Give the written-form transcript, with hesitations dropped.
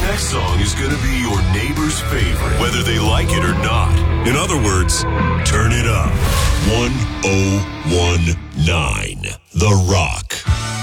next song is going to be your neighbor's favorite, whether they like it or not. In other words, turn it up. 1019 The Rock.